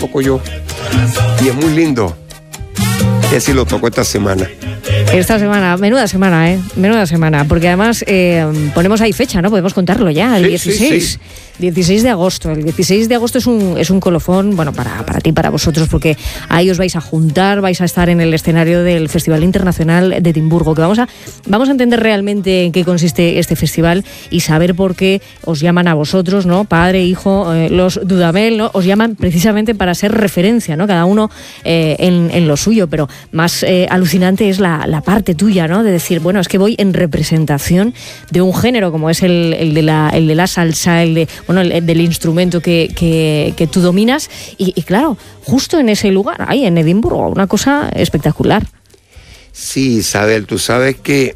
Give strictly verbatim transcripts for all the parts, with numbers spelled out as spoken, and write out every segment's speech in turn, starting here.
toco yo. Y es muy lindo. Ese lo toco esta semana. Esta semana, menuda semana, ¿eh? Menuda semana, porque además eh, ponemos ahí fecha, ¿no? Podemos contarlo ya, el sí, dieciséis. Sí, sí. dieciséis de agosto. El dieciséis de agosto es un, es un colofón, bueno, para, para ti, para vosotros, porque ahí os vais a juntar, vais a estar en el escenario del Festival Internacional de Edimburgo, que vamos a, vamos a entender realmente en qué consiste este festival y saber por qué os llaman a vosotros, ¿no? Padre, hijo, eh, los Dudamel, ¿no? Os llaman precisamente para ser referencia, ¿no? Cada uno eh, en, en lo suyo, pero más eh, alucinante es la, la parte tuya, ¿no? De decir, bueno, es que voy en representación de un género como es el, el, de, la, el de la salsa, el de... bueno, el, el del instrumento que, que, que tú dominas y, y claro, justo en ese lugar, ahí en Edimburgo, una cosa espectacular. Sí, Isabel, tú sabes que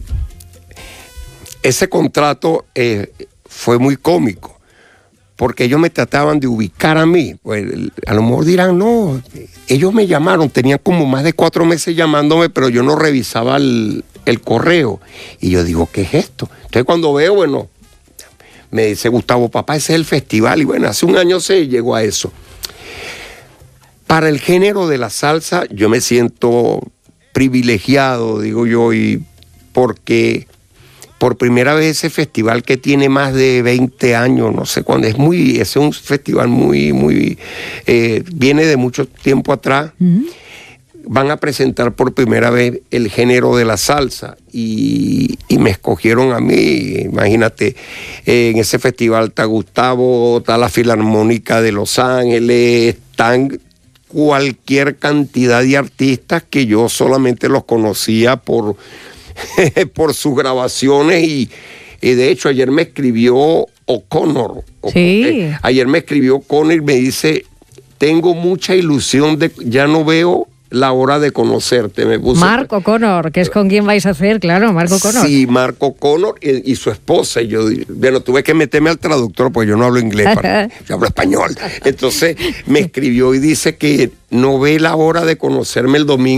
ese contrato eh, fue muy cómico, porque ellos me trataban de ubicar a mí. Pues, a lo mejor dirán, no, ellos me llamaron, tenían como más de cuatro meses llamándome, pero yo no revisaba el, el correo. Y yo digo, ¿qué es esto? Entonces cuando veo, bueno, me dice Gustavo, papá, ese es el festival. Y bueno, hace un año se llegó a eso. Para el género de la salsa, yo me siento privilegiado, digo yo, y porque por primera vez ese festival que tiene más de veinte años, no sé cuándo, es muy, es un festival muy, muy, eh, viene de mucho tiempo atrás. Uh-huh. Van a presentar por primera vez el género de la salsa y, y me escogieron a mí, imagínate, eh, en ese festival está Gustavo, está la Filarmónica de Los Ángeles, están cualquier cantidad de artistas que yo solamente los conocía por, por sus grabaciones y, y de hecho ayer me escribió O'Connor, sí. eh, ayer me escribió O'Connor y me dice, tengo mucha ilusión de, ya no veo la hora de conocerte. Me puse... Marc O'Connor, que es con quien vais a hacer, claro, Marc O'Connor. Sí, Marc O'Connor y, y su esposa. Y yo, bueno, tuve que meterme al traductor porque yo no hablo inglés, para, yo hablo español. Entonces me escribió y dice que no ve la hora de conocerme el domingo.